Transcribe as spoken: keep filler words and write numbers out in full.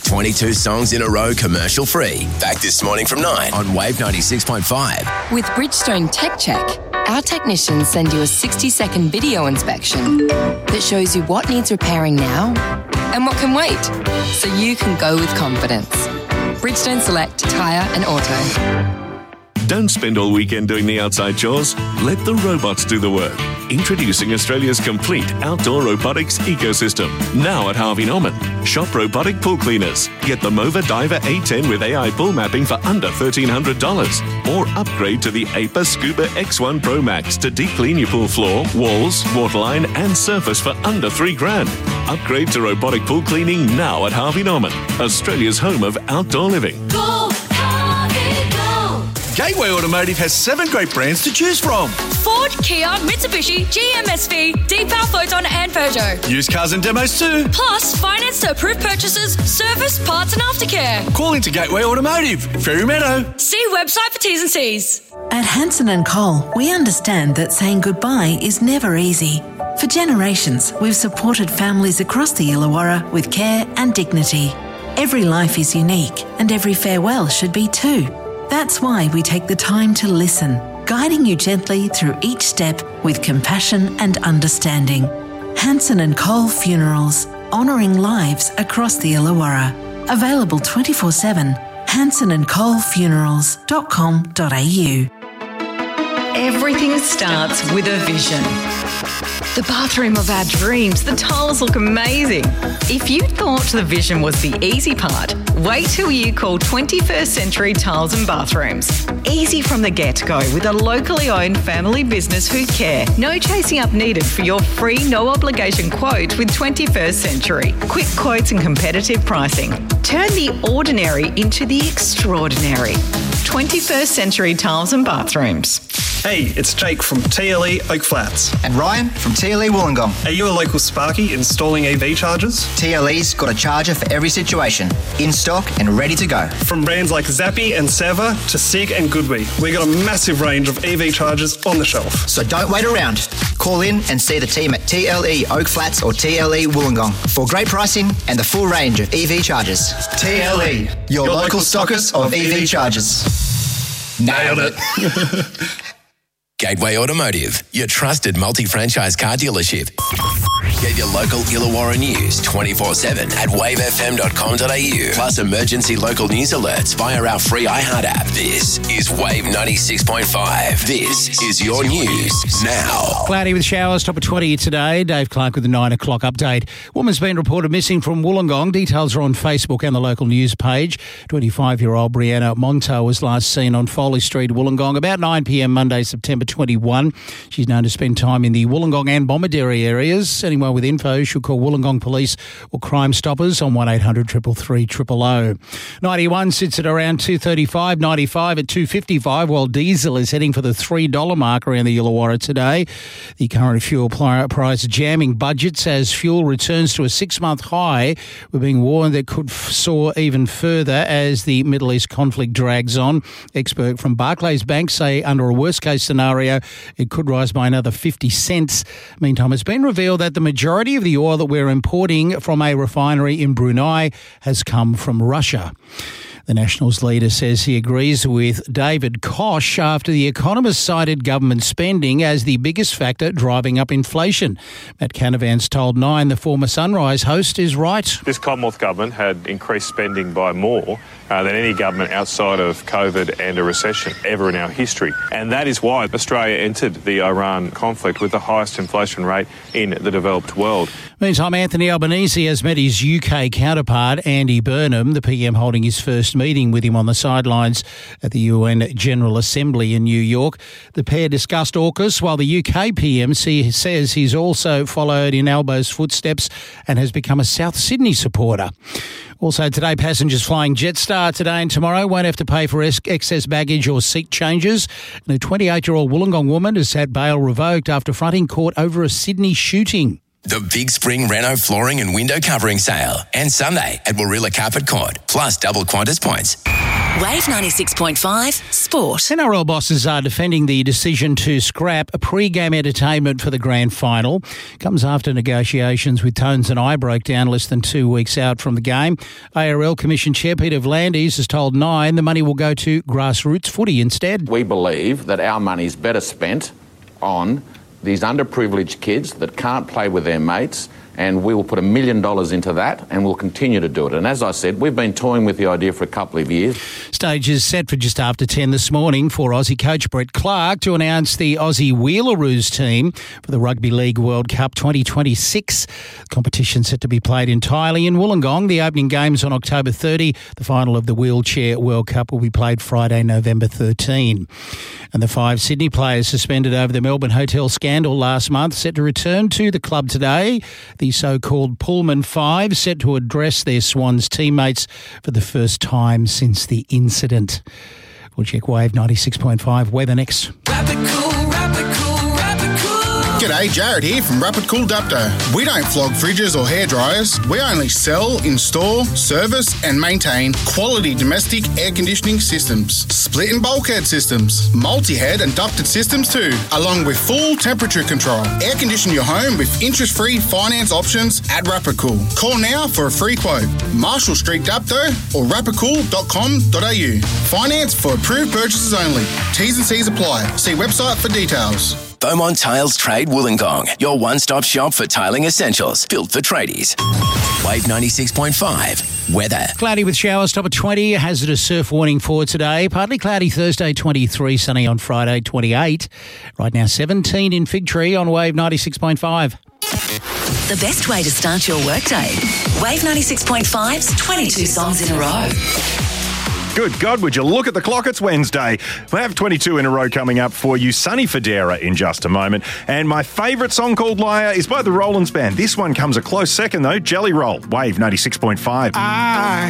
twenty-two songs in a row commercial free. Back this morning from nine on Wave ninety-six point five. With Bridgestone Tech Check, our technicians send you a sixty-second video inspection that shows you what needs repairing now and what can wait, so you can go with confidence. Bridgestone Select Tyre and Auto. Don't spend all weekend doing the outside chores. Let the robots do the work. Introducing Australia's complete outdoor robotics ecosystem. Now at Harvey Norman. Shop robotic pool cleaners. Get the Mova Diver A ten with A I pool mapping for under thirteen hundred dollars. Or upgrade to the A P A Scuba X one Pro Max to deep clean your pool floor, walls, waterline and surface for under three grand. Upgrade to robotic pool cleaning now at Harvey Norman. Australia's home of outdoor living. Go, Harvey, go! Gateway Automotive has seven great brands to choose from. Ford, Kia, Mitsubishi, G M S V, Deepal, Photon and Peugeot. Used cars and demos too. Plus, finance to approved purchases, service, parts and aftercare. Call into Gateway Automotive, Fairy Meadow. See website for T's and C's. At Hanson and Cole, we understand that saying goodbye is never easy. For generations, we've supported families across the Illawarra with care and dignity. Every life is unique, and every farewell should be too. That's why we take the time to listen, guiding you gently through each step with compassion and understanding. Hanson and Cole Funerals, honouring lives across the Illawarra. Available twenty-four seven, hanson and cole funerals dot com dot a u. Everything starts with a vision. The bathroom of our dreams. The tiles look amazing. If you thought the vision was the easy part, wait till you call twenty-first Century Tiles and Bathrooms. Easy from the get-go with a locally owned family business who care. No chasing up needed for your free, no-obligation quote with twenty-first Century. Quick quotes and competitive pricing. Turn the ordinary into the extraordinary. twenty-first Century Tiles and Bathrooms. Hey, it's Jake from T L E Oak Flats. And Ryan from T L E Wollongong. Are you a local Sparky installing E V chargers? T L E's got a charger for every situation, in stock and ready to go. From brands like Zappy and Seva to Sig and Goodwee, we got a massive range of E V chargers on the shelf. So don't wait around. Call in and see the team at T L E Oak Flats or T L E Wollongong for great pricing and the full range of E V chargers. T L E, your, your local, local stockers of E V chargers. Nailed it. Gateway Automotive, your trusted multi-franchise car dealership. Get your local Illawarra news twenty-four seven at wave f m dot com dot a u. Plus emergency local news alerts via our free iHeart app. This is Wave ninety-six point five. This is your news now. Cloudy with showers, top of twenty today. Dave Clark with the nine o'clock update. Woman's been reported missing from Wollongong. Details are on Facebook and the local news page. twenty-five-year-old Brianna Monto was last seen on Foley Street, Wollongong, about nine p m Monday, September twenty-first. She's known to spend time in the Wollongong and Bomaderry areas. Anyone with info should call Wollongong Police or Crime Stoppers on one eight hundred three three three zero zero. ninety-one sits at around two thirty-five, ninety-five at two fifty-five, while diesel is heading for the three dollar mark around the Illawarra today. The current fuel price jamming budgets as fuel returns to a six-month high. We're being warned that could soar even further as the Middle East conflict drags on. Experts from Barclays Bank say under a worst-case scenario, it could rise by another fifty cents. Meantime, it's been revealed that the majority of the oil that we're importing from a refinery in Brunei has come from Russia. The Nationals leader says he agrees with David Koch after The Economist cited government spending as the biggest factor driving up inflation. Matt Canavan's told Nine the former Sunrise host is right. This Commonwealth government had increased spending by more uh, than any government outside of COVID and a recession ever in our history. And that is why Australia entered the Iran conflict with the highest inflation rate in the developed world. Meantime, Anthony Albanese has met his U K counterpart, Andy Burnham, the P M holding his first meeting with him on the sidelines at the U N General Assembly in New York. The pair discussed AUKUS, while the U K P M says he's also followed in Albo's footsteps and has become a South Sydney supporter. Also today, passengers flying Jetstar today and tomorrow won't have to pay for excess baggage or seat changes. And a twenty-eight-year-old Wollongong woman has had bail revoked after fronting court over a Sydney shooting. The Big Spring Renault flooring and window covering sale. And Sunday at Warilla Carpet Court. Plus double Qantas points. Wave ninety-six point five Sport. N R L bosses are defending the decision to scrap a pre-game entertainment for the grand final. Comes after negotiations with Tones and I broke down less than two weeks out from the game. A R L Commission Chair Peter V'landys has told Nine the money will go to grassroots footy instead. We believe that our money is better spent on these underprivileged kids that can't play with their mates, and we will put a million dollars into that and we'll continue to do it. And as I said, we've been toying with the idea for a couple of years. Stage is set for just after ten this morning for Aussie coach Brett Clark to announce the Aussie Wheelaroos team for the Rugby League World Cup twenty twenty-six. The competition set to be played entirely in Wollongong. The opening games on October thirtieth. The final of the Wheelchair World Cup will be played Friday, November thirteenth. And the five Sydney players suspended over the Melbourne hotel scandal last month set to return to the club today. The so-called Pullman Five set to address their Swans teammates for the first time since the incident. We'll check Wave ninety-six point five weather next. Rapid Cool, Rapid Cool, Rapid Cool. G'day, Jared here from Rapid Cool Dapto. We don't flog fridges or hairdryers. We only sell, install, service and maintain quality domestic air conditioning systems. Split and bulkhead systems, multi-head and ducted systems too, along with full temperature control. Air condition your home with interest-free finance options at Rapid Cool. Call now for a free quote. Marshall Street Dapto or rapid cool dot com dot a u. Finance for approved purchases only. T's and C's apply. See website for details. Beaumont Tiles Trade Wollongong, your one-stop shop for tiling essentials, built for tradies. Wave ninety-six point five, weather. Cloudy with showers, top of twenty. Hazardous surf warning for today. Partly cloudy Thursday, twenty-three. Sunny on Friday, twenty-eight. Right now, seventeen in Fig Tree on Wave ninety-six point five. The best way to start your workday. Wave ninety-six point five's twenty-two songs in a row. Good God, would you look at the clock? It's Wednesday. We have twenty-two in a row coming up for you. Sunny Federa in just a moment. And my favourite song called Liar is by the Rollins Band. This one comes a close second though. Jelly Roll, Wave ninety-six point five. I